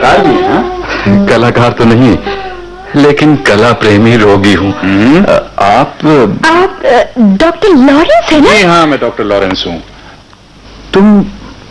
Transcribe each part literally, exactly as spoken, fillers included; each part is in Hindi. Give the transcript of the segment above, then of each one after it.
कलाकार भी हैं? हाँ? कलाकार तो नहीं, लेकिन कला प्रेमी रोगी हूँ। आप आप डॉक्टर लॉरेंस है ना? जी हाँ, मैं डॉक्टर लॉरेंस हूँ। तुम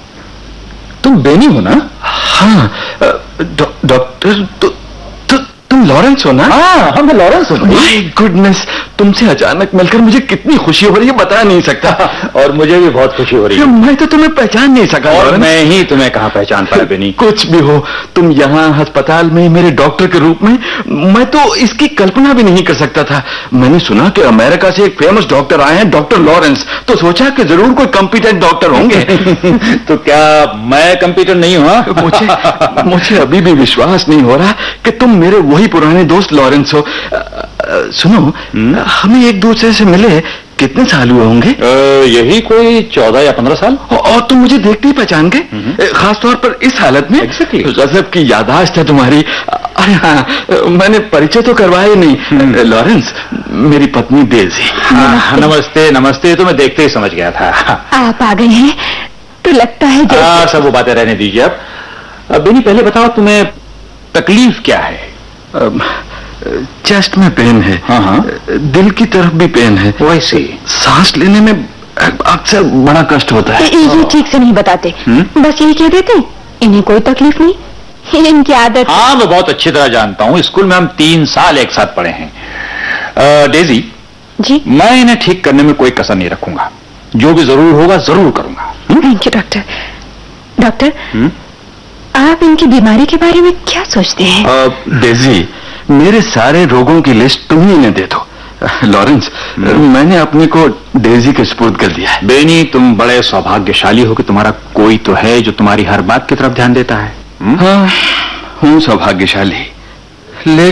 तुम बेनी हो ना? हाँ, डॉक्टर तो, तो, तुम लॉरेंस हो ना? हाँ हाँ, मैं लॉरेंस हूँ। माय गुडनेस, तुमसे अचानक मिलकर मुझे कितनी खुशी हो रही है बता नहीं सकता। और मुझे भी बहुत खुशी हो रही है। मैं तो तुम्हें पहचान नहीं सका। और मैं ही तुम्हें कहाँ पहचान पाया बेनी। कुछ भी हो, तुम यहाँ अस्पताल में मेरे डॉक्टर के रूप में, मैं तो इसकी कल्पना भी नहीं कर सकता था। मैंने सुना कि अमेरिका से एक फेमस डॉक्टर आए हैं, डॉक्टर लॉरेंस, तो सोचा कि जरूर कोई कॉम्पिटेंट डॉक्टर होंगे। तो क्या मैं कंप्यूटर नहीं हूँ? मुझे मुझे अभी भी विश्वास नहीं हो रहा कि तुम मेरे वही पुराने दोस्त लॉरेंस हो। आ, आ, सुनो, हमें एक दूसरे से मिले कितने साल हुए होंगे? यही कोई चौदह या पंद्रह साल। और तुम मुझे देखते ही पहचान गए, खासतौर पर इस हालत में। Exactly. गजब की याददाश्त है तुम्हारी। अरे हाँ, मैंने परिचय तो करवाया नहीं। लॉरेंस, मेरी पत्नी डेजी। नमस्ते नमस्ते, नमस्ते। तो मैं देखते ही समझ गया था। आप आ गए हैं तो लगता है जैसे... आ, सब वो बातें रहने दीजिए। अब अब बेनी पहले बताओ, तुम्हें तकलीफ क्या है? चेस्ट में पेन है। हाँ हाँ। दिल की तरफ भी पेन है। वैसे सांस लेने में अक्सर बड़ा कष्ट होता है। ये ठीक से नहीं बताते, बस यही कह देते इन्हें कोई तकलीफ नहीं, इनकी आदत। हाँ, मैं बहुत अच्छी तरह जानता हूँ। स्कूल में हम तीन साल एक साथ पढ़े हैं। आ, डेजी जी, मैं इन्हें ठीक करने में कोई कसर नहीं रखूंगा। जो भी जरूर होगा जरूर करूंगा। Thank you doctor. डॉक्टर, आप इनकी बीमारी के बारे में क्या सोचते हैं? आ, डेजी, मेरे सारे रोगों की लिस्ट तुम ही इन्हें दे दो। लॉरेंस, मैंने अपने को डेजी के सुपुर्द कर दिया है। बेनी, तुम बड़े सौभाग्यशाली हो कि तुम्हारा कोई तो है जो तुम्हारी हर बात की तरफ ध्यान देता है। हाँ, हूँ सौभाग्यशाली,